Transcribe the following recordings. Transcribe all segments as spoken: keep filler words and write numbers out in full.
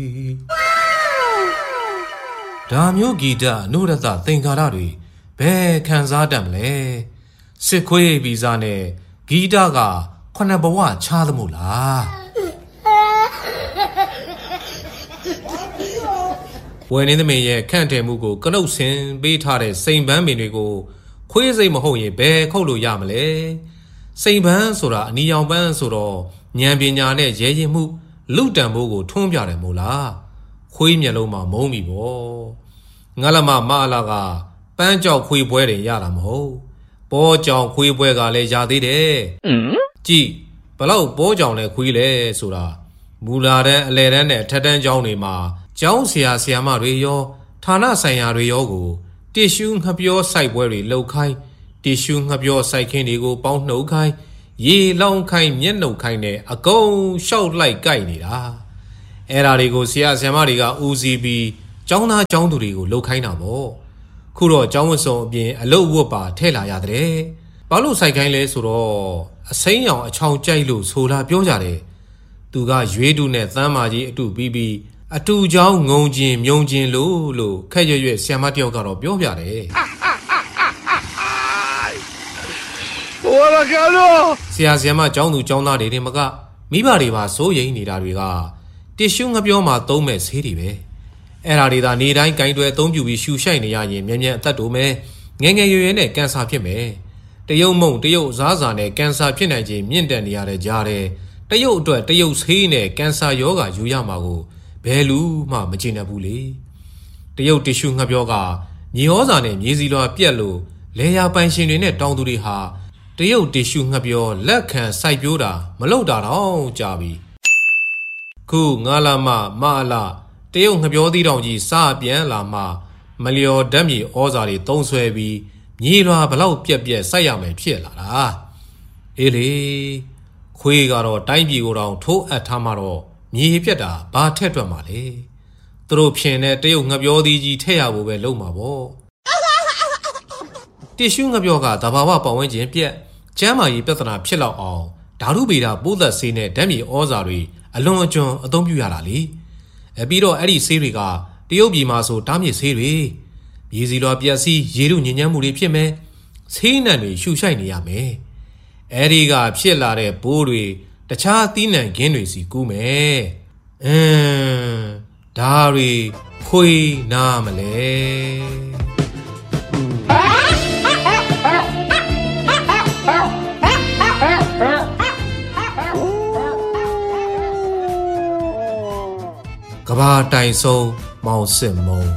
ဒါမျိုးဂီတအနုရတသင်္ကာရတွေဘယ်ခံစားတတ်မလဲစစ်ခွေးဗီဇာနဲ့ဂီတကခုနှစ်ဘဝချားသမို့လားဝယ်နေသမီးရဲ့ခန့်တယ်မှုကိုကနှုတ်ဆင်ပေးထားတဲ့စိန်ပန်းပင်တွေကိုခွေးစိတ်မဟုတ်ရင်ဘယ်ခုတ်လို့ရမလဲစိန်ပန်းဆိုတာအနီရောင်ပန်းဆိုတော့ဉာဏ်ပညာနဲ့ရဲရင်မှုလူတံဖို့ကိုထွန်းပြတယ်မို့လားခွေးမျက်လုံးမှာမုန်းပြီပေါ့ငါလမမအလာကပန်းကြောက်ခွေးပွဲတယ်ရတာမဟုတ်ပေါ်ကြောင်ခွေးပွဲကလည်းရသေးတယ်ကြည့်ဘလောက်ပေါ်ကြောင်လဲခွေးလဲဆိုတာမူလာတဲ့အလဲတန်းနဲ့ထက်တန်းကျောင်းတွေမှာကျောင်းဆရာဆရာမတွေရောဌာနဆိုင်ရာတွေရောကိုတီရှူးငှပြောစိုက်ပွဲတွေလှုပ်ခိုင်းတီရှူးငှပြောစိုက်ခင်းတွေကိုပေါင်းနှုတ်ခိုင်းရေလောင်းခိုင်းမျက်နှုတ်ခိုင်းနဲ့အကုန်ရှောက်လိုက်ကြိုက်နေတာအဲ့ဓာတွေကိုဆရာဆရာမတွေကဦးစီးပြီးကျောင်းသားကျောင်းသူတွေကိုလှုပ်ခိုင်းတာပေါ့ခုတော့ကျောင်းဝတ်စုံအပြင်အလုတ်ဝတ်ပါထည့်လာရတဲ့ဘာလို့စိုက်ခိုင်းလဲဆိုတော့အစိမ်းရောင်အချောင်ကြိုက်လို့ဆိုလာပြောကြတယ်သူကရွေးတူနဲ့သမ်းမာကြီးအတူပြီးပြီးအတူချောင်းငုံကျင်မြုံကျင်လို့လို့ခက်ရွရွဆရာမတယောက်ကတော့ပြောပြတယ်ဟိုလာကတော့ဆရာဆရာမကျောင်းသူကျောင်းသားတွေတင်မကမိဘတွေပါစိုးရိမ်နေတာတွေကတီရှူးငပြောမှာသုံးမဲ့ဆေးတွေပဲအဲ့ဓာတွေသာနေတိုင်းဂိုင်းတွဲအသုံးပြုပြီးရှူရှိုက်နေရရင်မြန်မြန်အသက်တိုးမယ်ငယ်ငယ်ရွယ်ရွယ်နဲ့ကင်ဆာဖြစ်မယ်တရုတ်မုံတရုတ်အစားအစာနဲ့ကင်ဆာဖြစ်နိုင်ခြင်းမြင့်တက်နေရတဲ့ကြားတဲ့တရုတ်အတွက်တရုတ်ဆေးနဲ့ကင်ဆာရောဂါယူရမှာကိုဘယ်လူမှမကျေနပ်ဘူးလေတရုတ်တီရှူးငပြောကမြေဩဇာနဲ့မြေစီလွာပြက်လို့လေယာပိုင်ရှင်တွေနဲ့တောင်သူတွေဟာတရုတ်တီရှူးငပြောလက်ခံစိုက်ပျိုးတာမလုပ်တာတော့ကြာပြီခုငါလာမမအလာတရုတ်ငပြောသီးတောင်ကြီးစားပြန်လာမှမလျော်ဓာတ်မြေဩဇာတွေသုံးဆွဲပြီးမြေလွာဘလောက်ပြက်ပြက်စိုက်ရမယ်ဖြစ်လာတာအေးလေခွေးကတော့တိုင်းပြည်ကိုတောင်ထိုးအပ်ထားမှတော့မြေပြက်တာဘာထက်တွက်မှာလဲသူတို့ဖြင်တဲ့တရုတ်ငပြောသီးကြီးထည့်ရဖို့ပဲလုပ်မှာပေါ့တီရှူးငပြောကသဘာဝပတ်ဝန်းကျင်ပြက်ကျန်းမာရေးပြဿနာဖြစ်လောက်အောင်ဓာတုဗေဒပိုးသက်ဆေးနဲ့ဓာတ်မြေဩဇာတွေအလွန်အကျွံအသုံးပြုရတာလေအပြီးတော့အဲ့ဒီဆေးတွေကတရုတ်ပြည်မှာဆိုတားမြစ်ဆေးတွေမြေစီလွာပြက်စီးရေထုညဉ့်ညမ်းမှုတွေဖြစ်မယ်ဆေးနှံတွေရှူရှိုက်နေရမယ်အဲ့ဒီကဖြစ်လာတဲ့ဘိုးတွေတခြားသီးနှံခင်းတွေစီကူးမယ်အင်းဒါတွေခွေးနားမလဲကဘာတိုင်ဆုံးမောင်စစ်မုံ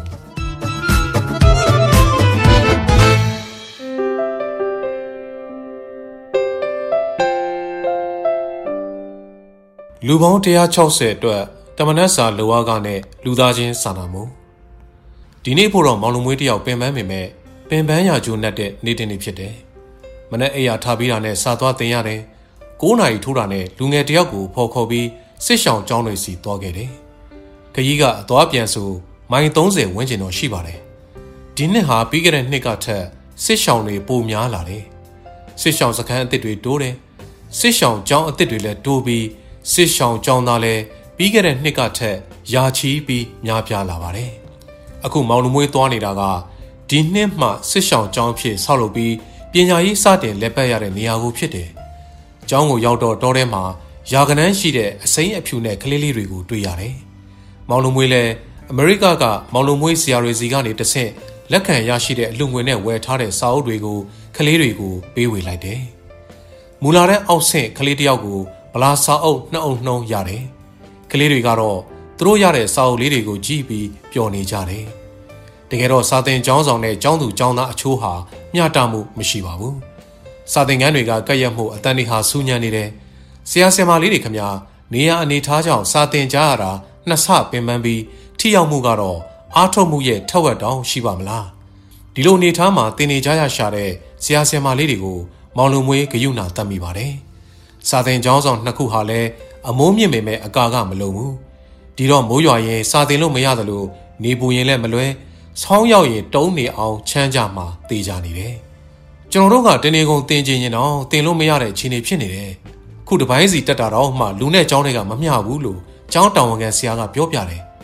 လူပေါင်းone hundred sixtyအတွက်တမနက်စာလိုအားကနဲ့လူသားချင်းစာနာမှုဒီနေ့ဖို့တော့မောင်လူမွေးတယောက်ပင်ပန်းပင်မဲ့ပင်ပန်းရာကျိုးနှက်တဲ့နေ့တင်နေ့ဖြစ်တယ်မနေ့အိယာထားပြီးတာနဲ့စာသွားတင်ရတယ်nineနာရီထိုးတာနဲ့လူငယ်တယောက်ကိုဖော်ခေါ်ပြီးစစ်ဆောင်ကျောင်းတွေစီသွားခဲ့တယ်ခကြီးကအသွားပြန်ဆိုမိုင်thirtyဝန်းကျင်တော့ရှိပါတယ်ဒီနှစ်ဟာပြီးခဲ့တဲ့နှစ်ကထက်စစ်ဆောင်တွေပိုများလာတယ်စစ်ဆောင်စခန်းအသစ်တွေတိုးတယ်စစ်ဆောင်ကျောင်းအသစ်တွေလည်းတိုးပြီးစစ်ဆောင်ကျောင်းသားလည်းပြီးခဲ့တဲ့နှစ်ကထက်ယာချီပြီးများပြားလာပါတယ်အခုမောင်လူမွေးသွားနေတာကဒီနှစ်မှစစ်ဆောင်ကျောင်းဖြစ်ဆောက်လုပ်ပြီးပညာရေးစတင်လက်ပတ်ရတဲ့နေရာကိုဖြစ်တယ်ကျောင်းကိုရောက်တော့တောထဲမှာယာကနန်းရှိတဲ့အစိမ်းအဖြူနဲ့ကလေးလေးတွေကိုတွေ့ရတယ်မောင်လူမွေးလည်းအမေရိကကမောင်လူမွေးဆရာတွေစီကနေတဆင့်လက်ခံရရှိတဲ့အလူငွေနဲ့ဝယ်ထားတဲ့စာအုပ်တွေကိုကလေးတွေကိုပေးဝေလိုက်တယ်မူလာတဲ့အောက်ဆင့်ကလေးတယောက်ကိုဗလာစာအုပ်နှစ်အုပ်နှုံးရတယ်ကလေးတွေကတော့သူတို့ရတဲ့စာအုပ်လေးတွေကိုကြည့်ပြီးပျော်နေကြတယ်တကယ်တော့စာသင်ကျောင်းဆောင်နဲ့ကျောင်းသူကျောင်းသားအချိုးဟာမျှတမှုမရှိပါဘူးစာသင်ခန်းတွေကကက်ရက်မှုအတန်တွေဟာစူးညံနေတယ်ဆရာဆရာမလေးတွေခမနေရအနေထားကြောင့်စာသင်ကြရတာနှစ်ဆပင်ပန်းပြီးထိရောက်မှုကတော့အားထုတ်မှုရဲ့ထက်ဝက်တောင်ရှိပါမလားဒီလိုနေထားမှာသင်နေကြရရှာတဲ့ဆရာဆရာမလေးတွေကိုမောင်လူမွေးဂယုဏတတ်မိပါတယ်စာသင်ကျောင်းဆောင်နှစ်ခုဟာလည်းအမိုးမြင့်ပေမဲ့အကာကမလုံဘူးဒီတော့မိုးရွာရင်စာသင်လို့မရသလိုနေပူရင်လည်းမလွဲဆောင်းရောက်ရင်တုံးနေအောင်ချမ်းကြမှာတေးကြနေတယ်ကျွန်တော်တို့ကတနေကုန်သင်ကျင်ရင်တော့သင်လို့မရတဲ့အခြေအနေဖြစ်နေတယ်ခုတစ်ပိုင်းစီတက်တာတော့မှလူနဲ့ကျောင်းတွေကမမျှဘူးလို့ကျောင်းတာဝန်ခံဆရာကပြောပြတယ်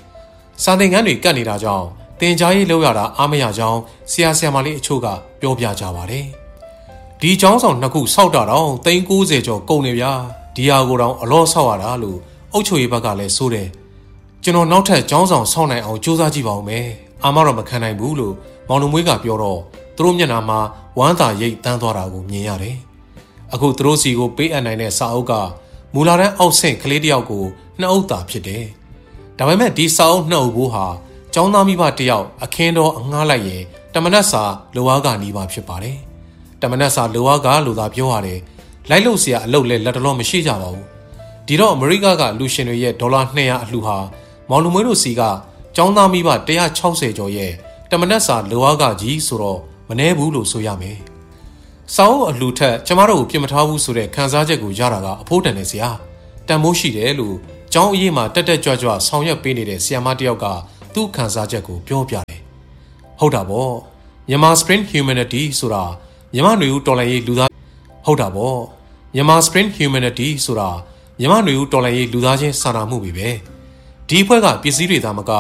စာသင်ခန်းတွေကတ်နေတာကြောင့်တင်ကြားရေးလောက်ရတာအားမရကြောင်းဆရာဆရာမလေးအချို့ကပြောပြကြပါတယ်။ဒီကျောင်းဆောင်နှစ်ခုစောက်တာတော့သိန်းကိုးဆယ်ကျော်ကုန်နေဗျာဒီဟာကိုတော့အလောဆောက်ရတာလို့အုပ်ချုပ်ရေးဘက်ကလည်းဆိုတယ်ကျွန်တော်နောက်ထပ်ကျောင်းဆောင်ဆောက်နိုင်အောင်စူးစမ်းကြည့်ပါဦးမယ်အာမတော့မခံနိုင်ဘူးလို့မောင်နှမွေးကပြောတော့သူတို့မျက်နှာမှာဝမ်းသာရိတ်တန်းသွားတာကိုမြင်ရတယ်အခုသူတို့စီကိုပေးအပ်နိုင်တဲ့စာအုပ်ကမူလာတန်းအောက်ဆင့်ကလေးတယောက်ကိုနှစ်အုပ်သာဖြစ်တယ်ဒါပေမဲ့ဒီစာအုပ်နှစ်အုပ်ဘိုးဟာကျောင်းသားမိဘတယောက်အခင်းတော်အငှားလိုက်ရင်တမနက်စာလိုအားကနီးပါဖြစ်ပါတယ်တမနက်စာလိုအားကလို့သာပြောရတယ်လိုက်လို့เสียအလုပ်လဲလက်တလုံးမရှိကြပါဘူးဒီတော့အမေရိကကလူရှင်တွေရဲ့ဒေါ်လာနှစ်ရာအလှူဟာမောင်လူမွေးတို့စီကကျောင်းသားမိဘone hundred sixtyကျော်ရဲ့တမနက်စာလိုအားကကြီးဆိုတော့မနှဲဘူးလို့ဆိုရမယ်စောင်းအလှူထက်ကျမတို့ကိုပြစ်မထားဘူးဆိုတဲ့ခံစားချက်ကိုရတာကအဖို့တန်နေစရာတန်မိုးရှိတယ်လို့ကျောင်းအရေးမှာတက်တက်ကြွကြွဆောင်ရွက်ပေးနေတဲ့ဆီယမတယောက်ကသူ့ခံစားချက်ကိုပြောပြတယ်ဟုတ်တာပေါ့မြန်မာ Spring Humanity ဆိုတာမြန်မာຫນွေဦးတော်လှန်ရေးလူသားဟုတ်တာပေါ့မြန်မာ Spring Humanity ဆိုတာမြန်မာຫນွေဦးတော်လှန်ရေးလူသားချင်းစာနာမှုပဲဒီအဖွဲ့ကပစ္စည်းတွေသာမက